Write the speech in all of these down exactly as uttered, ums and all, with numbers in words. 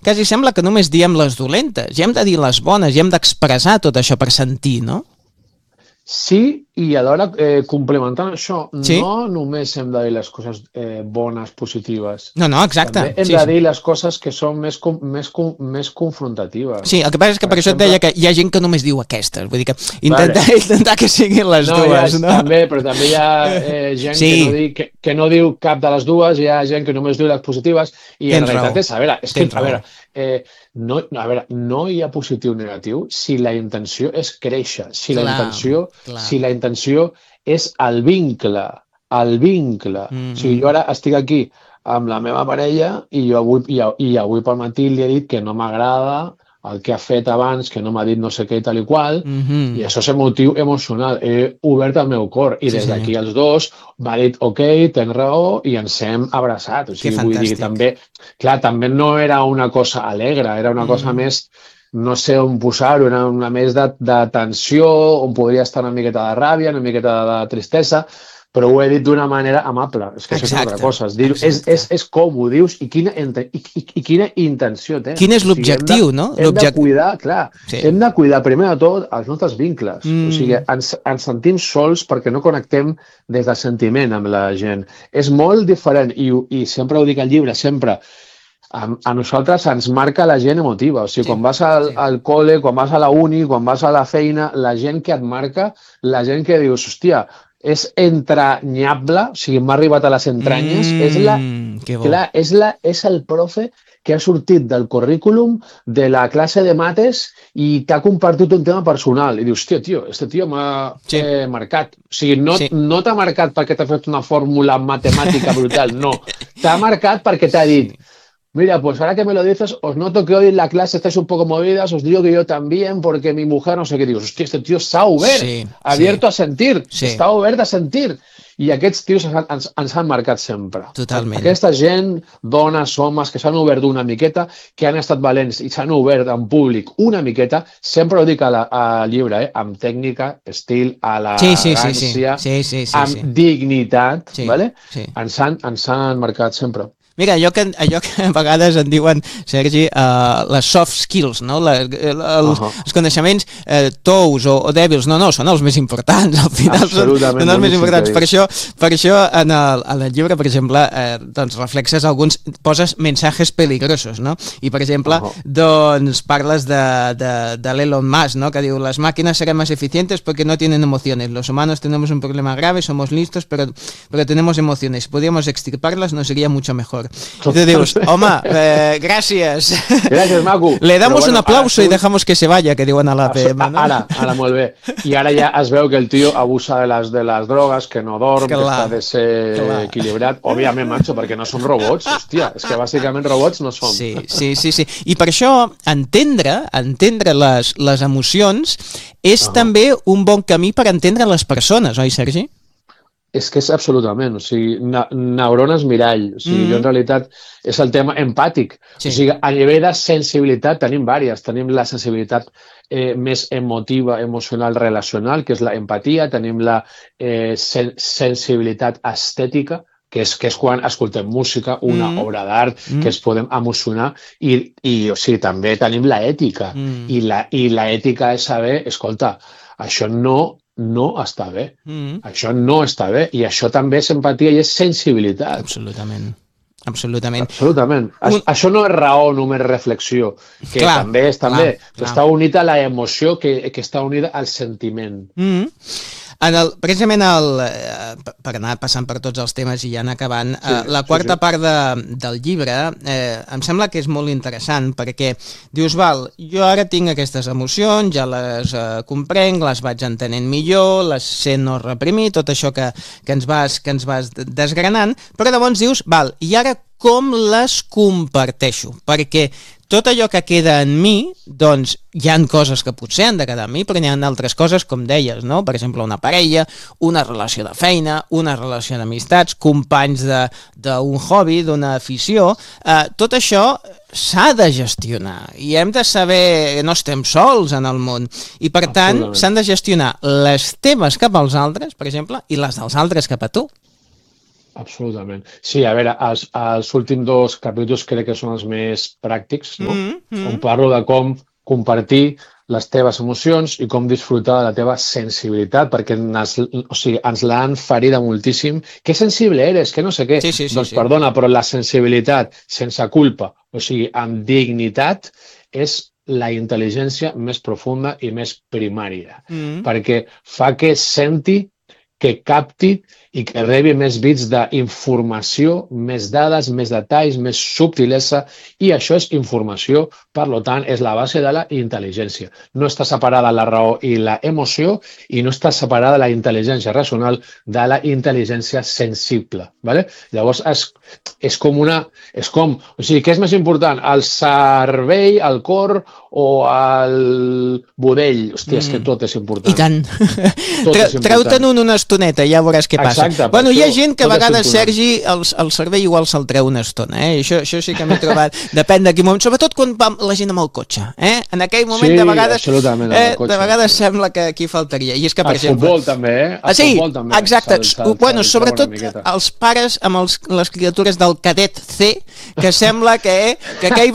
quasi sembla que només diem les dolentes, i hem de dir les bones, i hem d'expressar tot això per sentir, no? Sí, i alhora eh, complementant això, Sí? no només hem de dir les coses eh, bones, positives. No, no, exacte. També hem Sí, de sí. dir les coses que són més, com, més, com, més confrontatives. Sí, el que passa és que per, per això et deia que hi ha gent que només diu aquestes, vull dir que intentar, vale. intentar que siguin les no, dues, ha, no? També, però també hi ha eh, gent sí. que, no di, que, que no diu cap de les dues, hi ha gent que només diu les positives, i Tens en realitat raó. és, a veure, és Tens que, a veure, eh, no, a veure, no hi ha positiu o negatiu si la intenció és créixer, si clar, la intenció, clar. si la intenció és el vincle, el vincle. Mm-hmm. O sigui, jo ara estic aquí amb la meva parella i jo avui, i, i avui pel matí li he dit que no m'agrada el que ha fet abans, que no m'ha dit no sé què i tal i qual, mm-hmm. i això és emotiu emocional. He obert el meu cor i sí, des d'aquí els dos m'ha dit ok, tens raó, i ens hem abraçat. O sigui, que vull dir, també, clar, també no era una cosa alegre, era una mm. cosa més, no sé on posar-ho, era una més de, de tensió, on podria estar una miqueta de ràbia, una miqueta de tristesa, però ho he dit d'una manera amable. És que això és una altra cosa. Dir, és, és, és com ho dius i quina, i, i, i quina intenció tens. Quin és l'objectiu, o sigui, no? Hem de cuidar, clar, sí. hem de cuidar primer de tot els nostres vincles. Mm. O sigui, ens, ens sentim sols perquè no connectem des del sentiment amb la gent. És molt diferent, i, i sempre ho dic al llibre, sempre, A, a nosaltres ens marca la gent emotiva. O sigui, sí, quan vas al, sí. al col·le, quan vas a la uni, quan vas a la feina, la gent que et marca, la gent que dius, hòstia, és entranyable, o sigui, m'ha arribat a les entranyes, mm, és, la, clar, és, la, és el profe que ha sortit del currículum de la classe de mates i t'ha compartit un tema personal. I dius, hòstia, tio, este tio m'ha sí. eh, marcat. O sigui, no, sí. no t'ha marcat perquè t'ha fet una fórmula matemàtica brutal, no. T'ha marcat perquè t'ha dit, mira, pues ahora que me lo dices, os noto que hoy en la clase estáis un poco movidas, os digo que yo también, porque mi mujer no sé qué. Digo, hostia, este tío s'ha obert, sí, abierto sí. a sentir, sí. està obert a sentir. I aquests tios ens, ens, ens han marcat sempre. Totalment. Aquesta gent, dones, homes, que s'han obert una miqueta, que han estat valents i s'han obert en públic una miqueta, sempre ho dic al llibre, eh? Amb tècnica, estil, elegància, sí, sí, sí. Sí, sí, sí, amb sí. dignitat, sí, vale? sí. Ens, han, ens han marcat sempre. Mira, allò que, allò que a vegades en diuen, Sergi, uh, les soft skills, no? La, els, uh -huh. els coneixements uh, tous o, o dèbils, no, no, són els més importants, al final són, són els més importants. Per això, per això en, el, en el llibre, per exemple, eh, doncs reflexes alguns, poses mensajes peligrosos, no? I, per exemple, uh -huh. doncs parles de, de, de l'Elon Musk, no? Que diu, les màquines serán más eficientes porque no tienen emociones, los humanos tenemos un problema grave, somos listos, pero, pero tenemos emociones, si podíamos extirparlas nos sería mucho mejor. Y te dius, home, eh, gràcies. Gràcies, maco. Le damos bueno, un aplauso y dejamos que se vaya, que diuen a l'A P M, no? Ara, ara, molt bé. I ara ja es veu que el tio abusa de les, de les drogues, que no dorm, clar, que està desequilibrat. Òbviament, macho, perquè no som robots. Hòstia, és que bàsicament robots no som. Sí, sí, sí, sí. I per això entendre, entendre les, les emocions és uh -huh. també un bon camí per entendre les persones, oi, Sergi? És que és absolutament, o sigui, ne neurones mirall, o sigui, mm. jo en realitat és el tema empàtic, sí. O sigui, a nivell de sensibilitat tenim diverses, tenim la sensibilitat eh, més emotiva, emocional, relacional, que és la empatia, tenim la eh, sen sensibilitat estètica, que és, que és quan escoltem música, una mm. obra d'art, mm. que es podem emocionar, i, i o sigui, també tenim la ètica, mm. i la, i la ètica és saber, escolta, això no no està bé. Mm. Això no està bé. I això també és empatia i és sensibilitat. Absolutament. Absolutament. Absolutament. Un... Això no és raó, només reflexió, que clar, també és també. Clar, està unida a la emoció, que, que està unida al sentiment. Mm. En el, precisament el, eh, per anar passant per tots els temes i ja anar acabant, sí, eh, la quarta sí, sí. part de, del llibre eh, em sembla que és molt interessant perquè dius, val, jo ara tinc aquestes emocions, ja les eh, comprenc, les vaig entenent millor, les sé no reprimir, tot això que, que, ens vas, que ens vas desgranant, però llavors dius, val, i ara com les comparteixo? Perquè tot allò que queda en mi, doncs hi ha coses que potser han de quedar en mi, però n'hi ha d'altres coses, com deies, no? Per exemple, una parella, una relació de feina, una relació d'amistats, companys d'un hobby, d'una afició, eh, tot això s'ha de gestionar i hem de saber, no estem sols en el món, i per tant s'han de gestionar les teves cap als altres, per exemple, i les dels altres cap a tu. Absolutament. Sí, a veure, els, els últims dos capítols crec que són els més pràctics, no? Mm -hmm. On parlo de com compartir les teves emocions i com disfrutar de la teva sensibilitat, perquè ens, o sigui, ens l'han ferida moltíssim. Que sensible eres, que no sé què. Sí, sí, sí, doncs sí. perdona, però la sensibilitat sense culpa, o sigui, amb dignitat, és la intel·ligència més profunda i més primària, Mm. perquè fa que senti, que capti i que rebi més bits d'informació, més dades, més detalls, més subtilesa, i això és informació, per tant, és la base de la intel·ligència. No està separada la raó i la emoció i no està separada la intel·ligència racional de la intel·ligència sensible. ¿Vale? Llavors, és, és com una... És com, o sigui, què és més important? El cervell, el cor o el budell? Hòstia, és que tot és important. I tant. Tot és important. Treu-te'n un una estoneta, ja veuràs què passa. Exacte, bueno, hi ha això, gent que a tot és vegades, important. Sergi, el, el cervell igual se'l treu una estona, eh? Això, això sí que m'he trobat. Depèn de quin moment, sobretot quan va la gent amb el cotxe, eh? En aquell moment, Sí, de vegades, absolutament, amb eh, el cotxe. de vegades sembla que aquí faltaria. I és que, per El exemple... futbol també, eh? El Ah, sí, futbol també. exacte. Se'l- se'l- Bueno, se'l treu sobretot una miqueta. els pares amb els, les criatures del cadet C, que sembla que, eh, que aquell...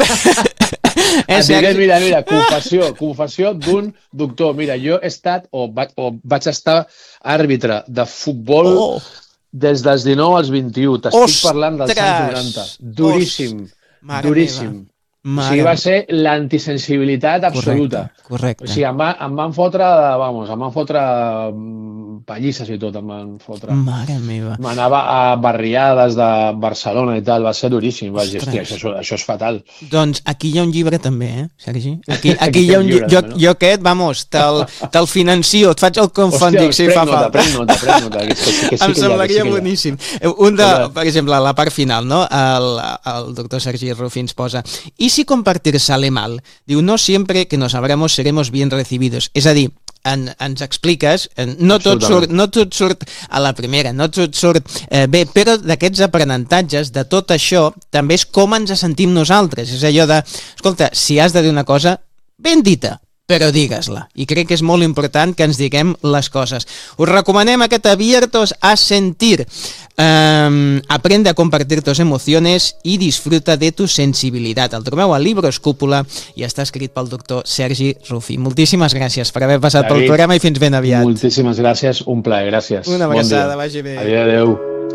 Et diré, mira, mira, confessió, confessió d'un doctor. Mira, jo he estat, o vaig, o vaig estar àrbitre de futbol Oh. des dels dinou als vint-i-u. T'estic Ostres! parlant dels anys noranta. Duríssim, Mare duríssim. meva. O Mare sigui, va meva. ser l'antisensibilitat absoluta. Correcte, correcte. O sigui, em, va, em van fotre, vamos, em van fotre mm, pallisses i tot, em van fotre. Mare meva. M'anava a barriades de Barcelona i tal, va ser duríssim. Vaig dir, Ostres. hòstia, això, això és fatal. Doncs aquí hi ha un llibre també, eh, Sergi? Aquí, aquí, Aquí hi ha hi ha un un llibre. llibre Jo, també, no? jo aquest, vamos, te'l te financio, et faig el crowdfunding, Hòstia, si prenc fa nota, falta. prenc nota, prenc nota. Que, que, que sí que Em hi ha, que sí semblaria que hi ha. boníssim. Un de, Clar. per exemple, la part final, no? El, el doctor Sergi Rufins posa: ¿y si compartir sale mal? Diu, no siempre que nos abramos seremos bien recibidos. És a dir, en, ens expliques, en- no tot, Absolutament. surt, no tot surt a la primera, no tot surt eh, bé, però d'aquests aprenentatges, de tot això, també és com ens sentim nosaltres. És allò de, escolta, si has de dir una cosa, ben dita, però digues-la. I crec que és molt important que ens diguem les coses. Us recomanem aquest Abiertos a Sentir. Um, aprende a compartir tus emociones y disfruta de tu sensibilidad. El trobeu a Libros Cúpula i està escrit pel doctor Sergi Rufí. Moltíssimes gràcies per haver passat pel David, programa i fins ben aviat. Moltíssimes gràcies, un plaer, gràcies. Una Bon dia. abraçada, vagi bé. Adéu, adéu.